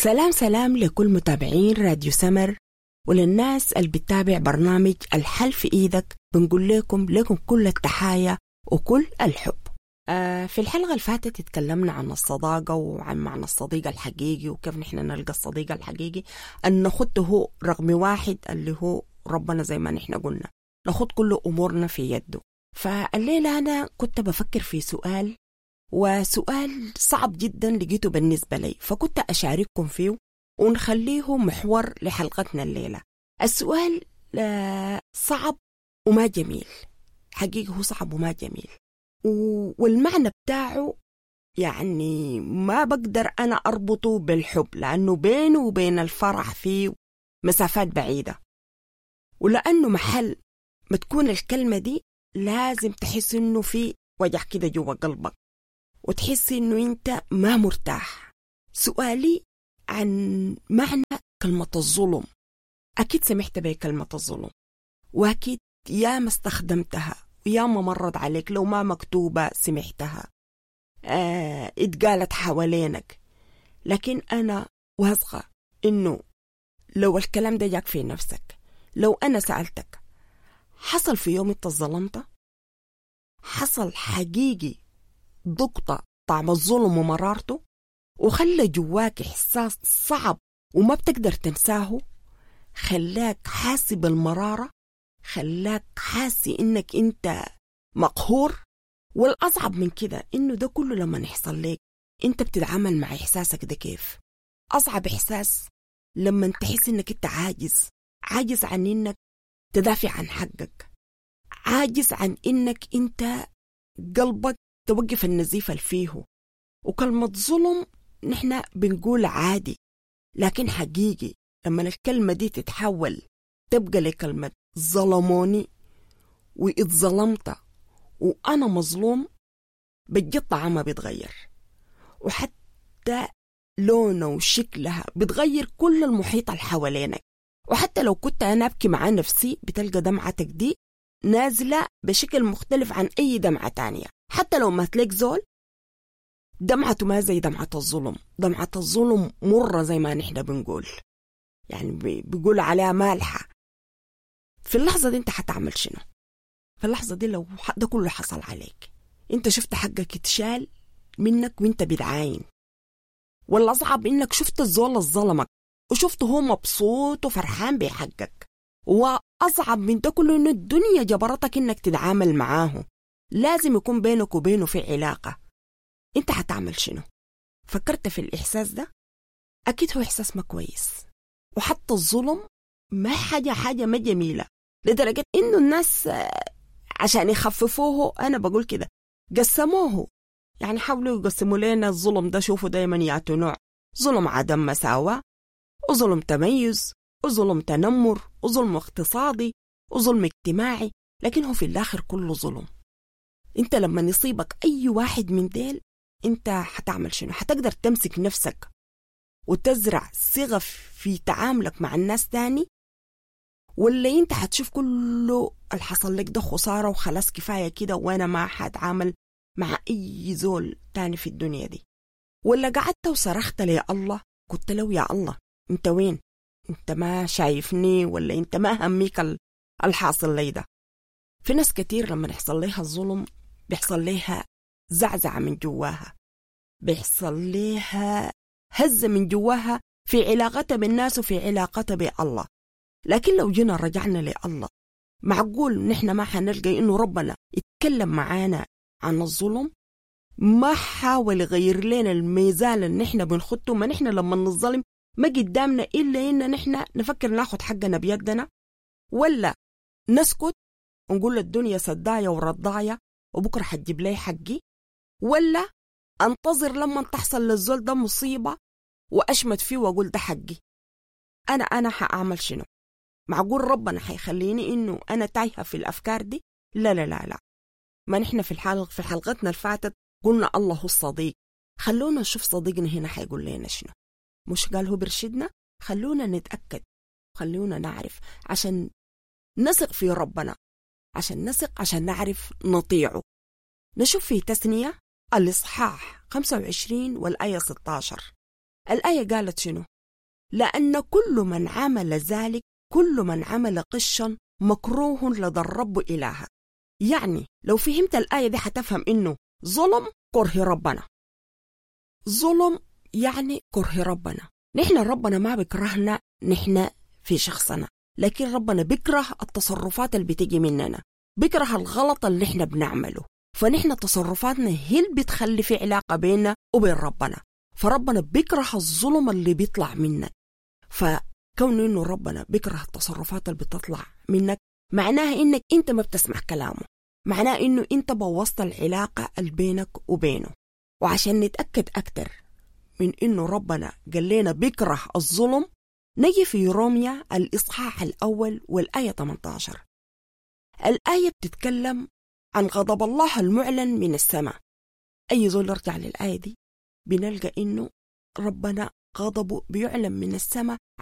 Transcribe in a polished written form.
سلام لكل متابعين راديو سمر وللناس اللي بتتابع برنامج الحل في إيدك. بنقول لكم كل التحايا وكل الحب. في الحلقة اللي فاتت اتكلمنا عن الصداقة وعن معنى الصديق الحقيقي وكيف نحن نلقى الصديق الحقيقي، أن نخده رقم واحد اللي هو ربنا زي ما نحن قلنا، نخد كل أمورنا في يده. فالليلة أنا كنت بفكر في سؤال، وسؤال صعب جدا لقيته بالنسبة لي، فكنت أشارككم فيه ونخليه محور لحلقتنا الليلة. السؤال صعب وما جميل، حقيقة هو صعب وما جميل، والمعنى بتاعه يعني ما بقدر أنا أربطه بالحب، لأنه بينه وبين الفرح فيه مسافات بعيدة، ولأنه محل ما تكون الكلمة دي لازم تحس إنه في وجع كده جوا قلبك وتحس إنه أنت ما مرتاح. سؤالي عن معنى كلمة الظلم. أكيد سمعت بكلمة الظلم، وأكيد يا ما استخدمتها ويا ما مرت عليك، لو ما مكتوبة سمعتها، اتقالت حوالينك. لكن أنا واثقة إنه لو الكلام ده جاك في نفسك، لو أنا سألتك حصل في يوم انت ظلمت، حصل حقيقي ضغط طعم الظلم ومرارته وخلى جواك إحساس صعب وما بتقدر تنساه، خلاك حاسي بالمرارة، خلاك حاسي إنك أنت مقهور. والأصعب من كده إنه ده كله لما يحصل لك أنت بتتعامل مع إحساسك ده كيف؟ أصعب إحساس لما تحس إنك أنت عاجز عن إنك تدافع عن حقك، عاجز عن إنك أنت قلبك توقف النزيف اللي فيه. وكلمة ظلم نحن بنقول عادي، لكن حقيقي لما الكلمة دي تتحول تبقى لكلمة ظلموني واتظلمت وأنا مظلوم، بجد طعمها بيتغير، وحتى لونها وشكلها بتغير كل المحيط اللي حوالينك. وحتى لو كنت أنا أبكي مع نفسي بتلقى دمعتك دي نازلة بشكل مختلف عن أي دمعة تانية. حتى لو ما تلاقي زول دمعته ما زي دمعة الظلم، دمعة الظلم مرة زي ما نحن بنقول، يعني بيقول عليها مالحة. في اللحظة دي انت حتعمل شنو؟ في اللحظة دي لو ده كله حصل عليك، انت شفت حقك اتشال منك وانت بتعاين، ولا أصعب انك شفت الزول الظلمك وشفته هو مبسوط وفرحان بحقك، وأصعب من ده كله إنه الدنيا جبرتك إنك تتعامل معاه، لازم يكون بينك وبينه في علاقة. أنت حتعمل شنو؟ فكرت في الإحساس ده؟ أكيد هو إحساس ما كويس، وحتى الظلم ما حاجة ما جميلة، لدرجة إنه الناس عشان يخففوه أنا بقول كده قسموه، يعني حاولوا يقسموا لنا الظلم ده. شوفوا دايما يعطوا نوع: ظلم عدم مساواة، وظلم تميز، وظلم تنمر، وظلم اقتصادي، وظلم اجتماعي. لكن هو في الآخر كله ظلم. انت لما يصيبك أي واحد من ديل انت حتعمل شنو؟ حتقدر تمسك نفسك وتزرع صيغة في تعاملك مع الناس تاني، ولا انت حتشوف كله الحصل لك ده خسارة وخلاص كفاية كده وانا ما حتعامل مع أي زول تاني في الدنيا دي؟ ولا قعدت وصرخت لي الله، قلت له يا الله انت وين؟ انت ما شايفني ولا انت ما هميك الحاصل لي ده؟ في ناس كتير لما يحصل لها الظلم بيحصل لها زعزعة من جواها، بيحصل لها هزة من جواها في علاقتها بالناس وفي علاقتها بالله. لكن لو جينا رجعنا لله، معقول نحن ما حنلقى انه ربنا يتكلم معانا عن الظلم؟ ما حاول يغير لنا الميزان اللي نحن بنخطه؟ ما نحن لما نظلم ما قدامنا إلا إن نحن نفكر ناخد حقنا بيدنا، ولا نسكت ونقول الدنيا سداية ورضاية وبكرة حتجيب لي حقي، ولا أنتظر لما تحصل للزول ده مصيبة وأشمت فيه وأقول ده حقي؟ أنا حأعمل شنو؟ معقول ربنا حيخليني إنه أنا تايهة في الأفكار دي؟ لا لا لا لا. ما نحن في حلقتنا اللي فاتت قلنا الله هو الصديق. خلونا نشوف صديقنا هنا حيقول لنا شنو. مش قال هو برشدنا؟ خلونا نتأكد، خلونا نعرف عشان نثق في ربنا، عشان نعرف نطيعه. نشوف في تثنية الإصحاح 25 والآية 16. الآية قالت شنو؟ لأن كل من عمل ذلك، كل من عمل قشا مكروه لدى الرب إلهك. يعني لو فهمت الآية دي حتفهم إنه ظلم كره ربنا. ظلم يعني كره ربنا. نحن ربنا ما بيكرهنا نحن في شخصنا، لكن ربنا بيكره التصرفات اللي بتيجي مننا، بيكره الغلط اللي نحن بنعمله. فنحن تصرفاتنا هي اللي بتخلي في علاقة بيننا وبين ربنا. فربنا بيكره الظلم اللي بيطلع منك. فكون إنه ربنا بيكره التصرفات اللي بتطلع منك معناها إنك أنت ما بتسمع كلامه، معناه إنه أنت بوظت العلاقة اللي بينك وبينه. وعشان نتأكد أكتر من إنه ربنا قال لنا بيكره الظلم، نجي في روميا الإصحاح الأول والآية 18. الآية بتتكلم عن غضب الله المعلن من السماء. أي زول يرجع للآية دي بنلقى إنه ربنا غضبه بيعلن من السماء